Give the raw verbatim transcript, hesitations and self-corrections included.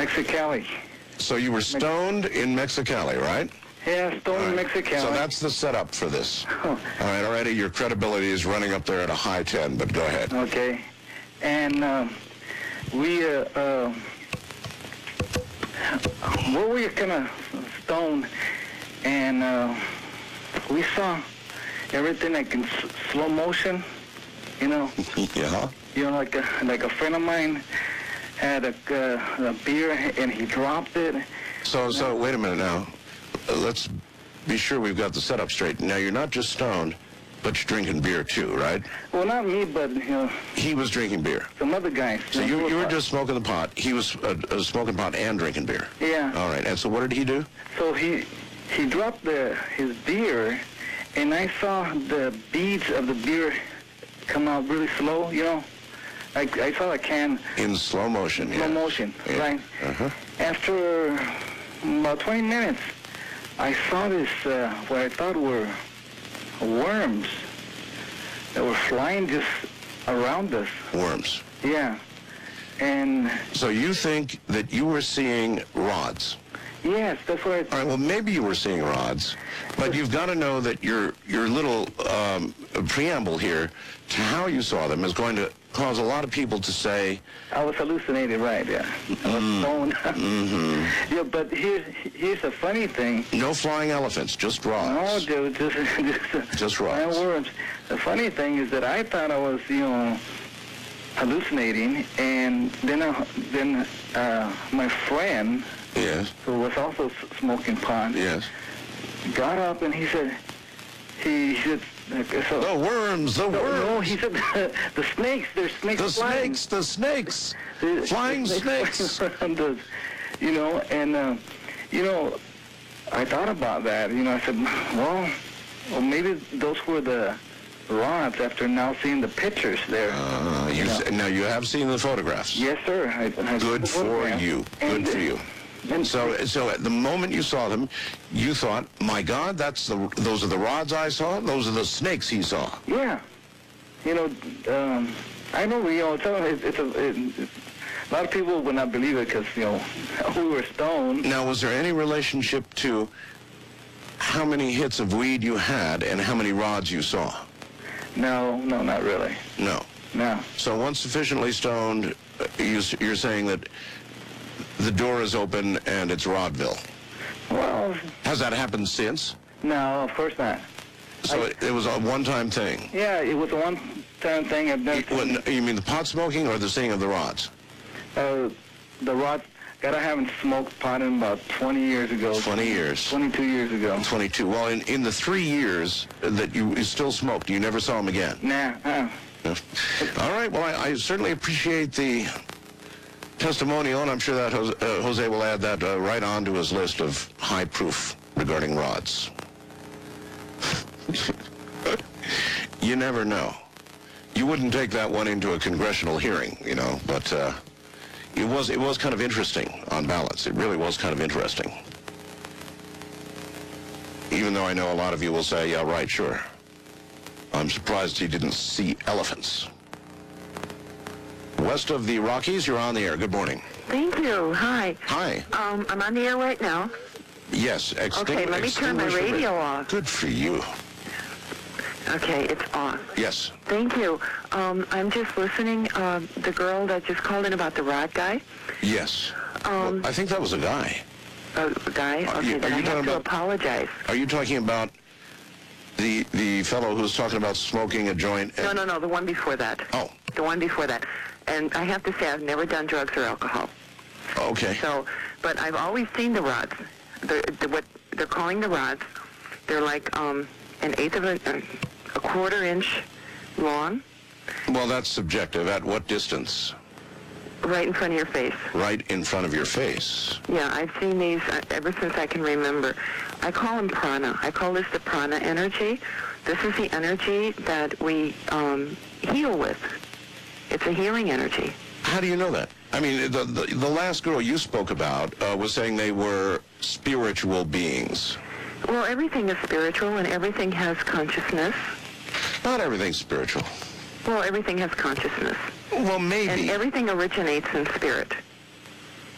Mexicali. So you were stoned in Mexicali, right? Yeah, stoned in Right. Mexicali. So that's the setup for this. All right, already your credibility is running up there at a high ten, but go ahead. Okay. And uh, we, uh, uh, well, we were kind of stoned, and uh, we saw everything like in s- slow motion, you know. Yeah. You know, like a, like a friend of mine had a, uh, a beer, and he dropped it. So, so wait a minute now. Uh, let's be sure we've got the setup straight. Now, you're not just stoned, but you're drinking beer too, right? Well, not me, but, you know, He was drinking beer. some other guys. So you, you were just smoking the pot. He was uh, uh, smoking pot and drinking beer. Yeah. All right. And so what did he do? So he he dropped the his beer, and I saw the beads of the beer come out really slow, you know. I, I saw a can In slow motion, slow yeah. motion, Yeah. right? Uh-huh. After about twenty minutes, I saw this, uh, what I thought were worms that were flying just around us. Worms. Yeah. And So you think that you were seeing rods. yes, that's what I All right, well, maybe you were seeing rods, but you've got to know that your your little um, preamble here to how you saw them is going to cause a lot of people to say, I was hallucinated, right, yeah. I was stoned. mm-hmm. Yeah, but here's, here's the funny thing. No flying elephants, just No, rods. dude, just, just, Just my rods. words. The funny thing is that I thought I was, you know, hallucinating, and then, uh, then uh, my friend, Yes, who was also s- smoking pot, yes. got up and he said, he said, so, The worms, the no, worms. no, he said, the snakes, there's snakes The flying. snakes, the snakes. The- Flying the snakes. flying around us, you know, and, uh, you know, I thought about that. You know, I said, well, well maybe those were the rods after now seeing the pictures there. Uh, you, know. s- now, you have seen the photographs. Yes, sir. I, I Good for you. Good And- for you. And So, so at the moment you saw them, you thought, my God, that's the those are the rods I saw. Those are the snakes he saw. yeah, you know, um, I know, you know, it's a, it's a, it, a lot of people would not believe it because, you know, we were stoned. Now, was there any relationship to how many hits of weed you had and how many rods you saw? No, no, not really. No. No. So once sufficiently stoned, uh, you, s- you're saying that the door is open and it's Rodville. Well, Has that happened since? no, of course not. So I- it, it was a one-time thing. Yeah, it was a one-time thing. I've never You, what, you mean the pot smoking or the seeing of the rods? Uh, the rod, God, I haven't smoked pot in about twenty years ago. twenty years. twenty-two years ago. twenty-two. Well, in, in the three years that you, you still smoked, you never saw him again. Nah, uh, No. All right. Well, I, I certainly appreciate the testimonial, and I'm sure that Jose, uh, Jose will add that uh, right on to his list of high proof regarding rods. You never know. You wouldn't take that one into a congressional hearing, you know, but uh, it was it was kind of interesting on balance. It really was kind of interesting. Even though I know a lot of you will say, yeah, right, sure. I'm surprised he didn't see elephants. West of the Rockies, you're on the air. Good morning. Thank you. Hi. Hi. Um, I'm on the air right now. Yes. Extingu- Okay, let me turn my extinguish the radio ra- off. Good for you. Okay, it's off. Yes. Thank you. Um, I'm just listening. Uh, the girl that just called in about the rod guy. Yes. Um, Well, I think that was a guy. uh, guy. Are Okay, you- then are I you have talking to about- apologize. Are you talking about the the fellow who's talking about smoking a joint? No, and- no, no. The one before that. Oh, The one before that. And I have to say, I've never done drugs or alcohol. okay. So, but I've always seen the rods. The, the, what they're calling the rods, they're like um, an eighth of a, a quarter inch long, Well, that's subjective. At what distance? right in front of your face. Right in front of your face. Yeah, I've seen these uh, ever since I can remember. I call them prana. I call this the prana energy. This is the energy that we um, heal with. It's a healing energy. How do you know that? I mean, the the, the last girl you spoke about uh, was saying they were spiritual beings. Well, everything is spiritual and everything has consciousness. Not everything's spiritual. Well, everything has consciousness. Well, And maybe. everything originates in spirit.